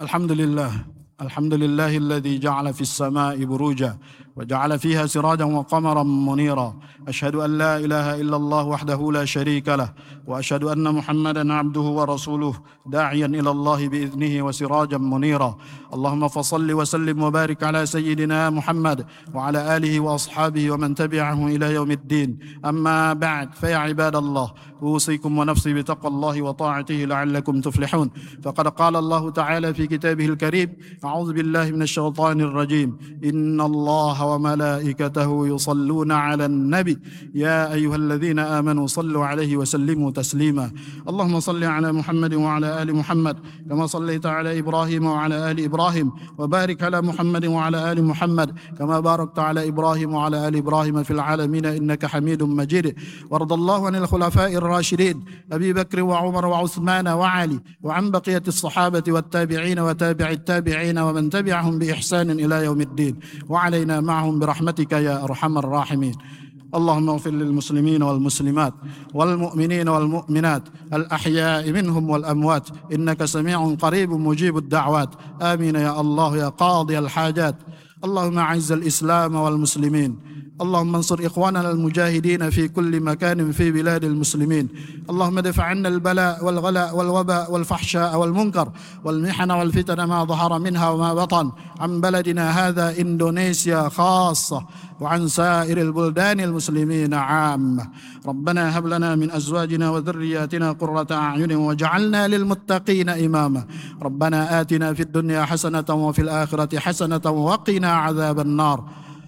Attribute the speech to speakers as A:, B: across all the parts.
A: الحمد لله الذي جعل في السماء بروجا وجعل فيها سراجا وقمرا منيرا. أشهد أن لا إله إلا الله وحده لا شريك له، وأشهد أن محمدا عبده ورسوله داعيا إلى الله بإذنه وسراجا منيرا. اللهم فصل وسلم وبارك على سيدنا محمد وعلى آله وأصحابه ومن تبعه إلى يوم الدين. أما بعد، فيا عباد الله، أوصيكم ونفسي بتقوى الله وطاعته لعلكم تفلحون. فقد قال الله تعالى في كتابه الكريم: أعوذ بالله من الشيطان الرجيم: إن الله وملائكته يصلون على النبي يا أيها الذين آمنوا صلوا عليه وسلموا تسليما. اللهم صل على محمد وعلى آل محمد كما صليت على إبراهيم وعلى آل إبراهيم، وبارك على محمد وعلى آل محمد كما باركت على إبراهيم وعلى آل إبراهيم في العالمين إنك حميد مجيد. وارض الله عن الخلفاء الراشدين أبي بكر وعمر وعثمان وعلي، وعن بقية الصحابة والتابعين وتابع التابعين ومن تبعهم بإحسان إلى يوم الدين، وعلينا معهم برحمتك يا أرحم الراحمين. اللهم اغفر للمسلمين والمسلمات والمؤمنين والمؤمنات الأحياء منهم والأموات، إنك سميع قريب مجيب الدعوات. آمين يا الله يا قاضي الحاجات. اللهم أعز الإسلام والمسلمين، اللهم انصر إخواننا المجاهدين في كل مكان في بلاد المسلمين. اللهم ادفع عنا البلاء والغلاء والوباء والفحشاء والمنكر والمحن والفتن ما ظهر منها وما بطن عن بلدنا هذا إندونيسيا خاصة، وعن سائر البلدان المسلمين عامة. ربنا هب لنا من أزواجنا وذرياتنا قرة أعين واجعلنا للمتقين إماما. ربنا آتنا في الدنيا حسنة وفي الآخرة حسنة وقنا عذاب النار.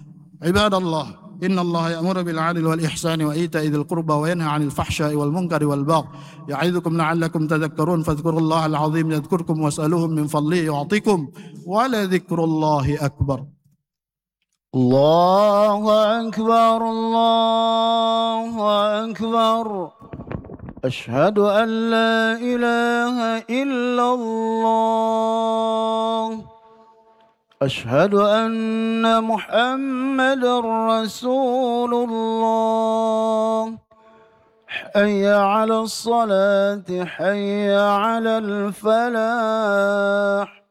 A: عباد الله، إن الله يأمر بالعدل والإحسان وإيتاء ذي القربى وينهى عن الفحشاء والمنكر والبغي يعظكم لعلكم تذكرون. فاذكروا الله العظيم يذكركم واسألوه من فضله يعطكم، ولذكر الله أكبر.
B: الله أكبر الله أكبر. أشهد أن لا إله إلا الله. أشهد أن محمد رسول الله. حي على الصلاة، حي على الفلاح.